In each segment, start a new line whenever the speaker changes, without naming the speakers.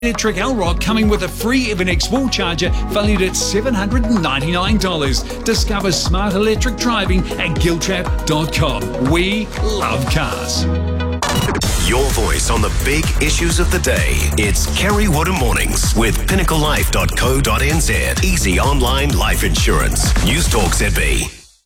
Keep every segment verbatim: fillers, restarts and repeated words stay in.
Electric Alrock coming with a free Evernex wall charger valued at seven hundred ninety-nine dollars. Discover smart electric driving at giltrap dot com. We love cars.
Your voice on the big issues of the day. It's Kerry Woodham Mornings with pinnacle life dot co dot n z. Easy online life insurance. News Talk Z B.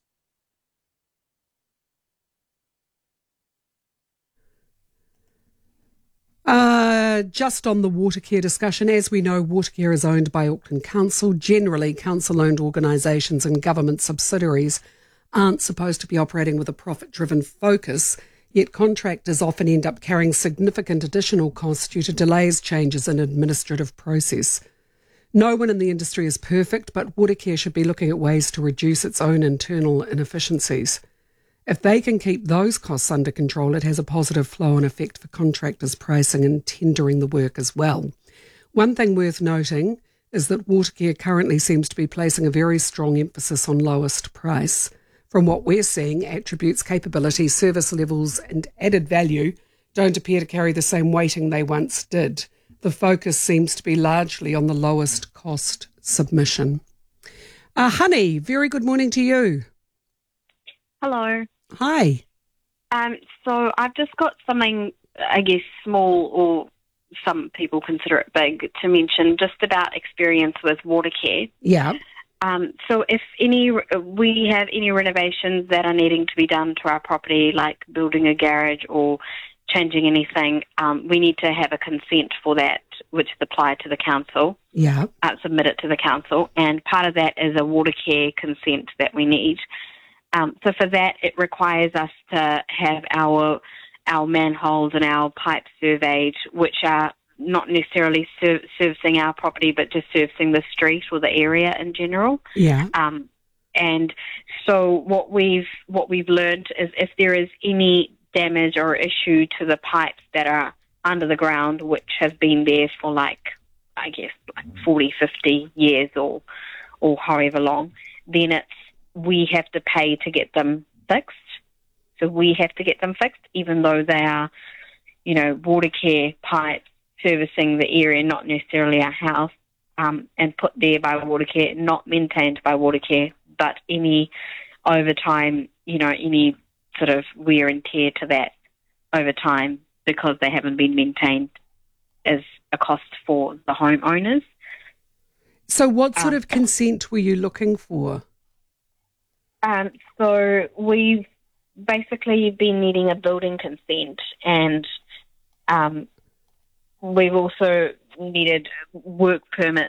Uh, just on the Watercare discussion, as we know, Watercare is owned by Auckland Council. Generally, council-owned organisations and government subsidiaries aren't supposed to be operating with a profit-driven focus, yet contractors often end up carrying significant additional costs due to delays, changes in administrative process. No one in the industry is perfect, but Watercare should be looking at ways to reduce its own internal inefficiencies. If they can keep those costs under control, it has a positive flow-on effect for contractors pricing and tendering the work as well. One thing worth noting is that Watercare currently seems to be placing a very strong emphasis on lowest price. From what we're seeing, attributes, capability, service levels and added value don't appear to carry the same weighting they once did. The focus seems to be largely on the lowest cost submission. Uh, Honey, very good morning to you.
Hello.
Hi.
Um, so I've just got something, I guess, small, or some people consider it big, to mention just about experience with Watercare.
Yeah.
Um, so if any, we have any renovations that are needing to be done to our property, like building a garage or changing anything, um, we need to have a consent for that, which is applied to the council.
Yeah.
Uh, submit it to the council, and part of that is a Watercare consent that we need. Um, so for that, it requires us to have our our manholes and our pipes surveyed, which are not necessarily ser- servicing our property, but just servicing the street or the area in general.
Yeah.
Um, and so what we've what we've learned is if there is any damage or issue to the pipes that are under the ground, which have been there for like, I guess, like forty, fifty years or or however long, then it's we have to pay to get them fixed. So we have to get them fixed, even though they are, you know, Watercare pipes servicing the area, not necessarily our house, um, and put there by Watercare, not maintained by Watercare, but any over time, you know, any sort of wear and tear to that over time because they haven't been maintained is a cost for the homeowners.
So what sort
um,
of consent were you looking for?
Um, so we've basically been needing a building consent, and um, we've also needed work permit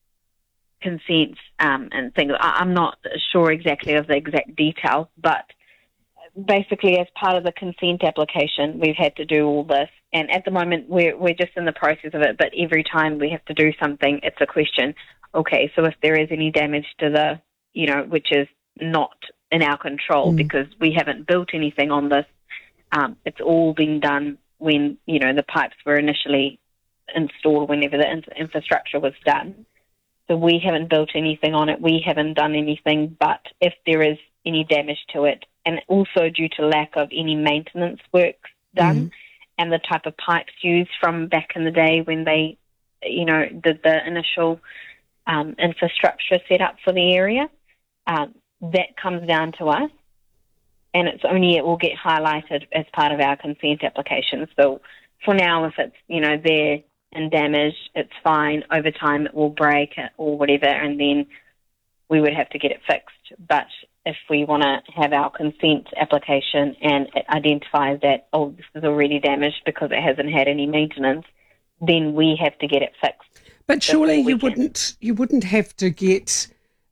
consents um, and things. I- I'm not sure exactly of the exact detail, but basically as part of the consent application, we've had to do all this. And at the moment, we're, we're just in the process of it, but every time we have to do something, it's a question. Okay, so if there is any damage to the, you know, which is not in our control mm. because we haven't built anything on this. Um, it's all been done when, you know, the pipes were initially installed, whenever the in- infrastructure was done. So we haven't built anything on it. We haven't done anything, but if there is any damage to it, and also due to lack of any maintenance work done mm. and the type of pipes used from back in the day when they, you know, did the initial um, infrastructure set up for the area, um, that comes down to us, and it's only it will get highlighted as part of our consent application. So for now, if it's, you know, there and damaged, it's fine. Over time, it will break or whatever, and then we would have to get it fixed. But if we want to have our consent application and it identifies that, oh, this is already damaged because it hasn't had any maintenance, then we have to get it fixed.
But surely you wouldn't you wouldn't have to get.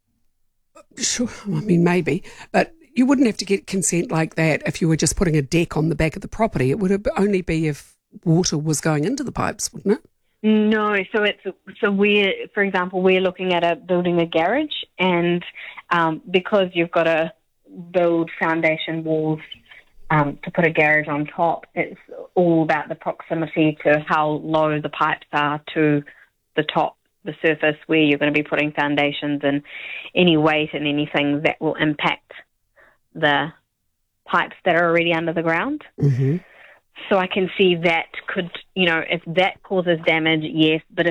Sure, I mean, maybe, but you wouldn't have to get consent like that if you were just putting a deck on the back of the property. It would only be if water was going into the pipes, wouldn't it?
No, so it's so we're, for example, we're looking at a building a garage, and um, because you've got to build foundation walls um, to put a garage on top, it's all about the proximity to how low the pipes are to the top, the surface where you're going to be putting foundations, and any weight and anything that will impact the pipes that are already under the ground.
Mm-hmm.
So I can see that could, you know, if that causes damage, yes, but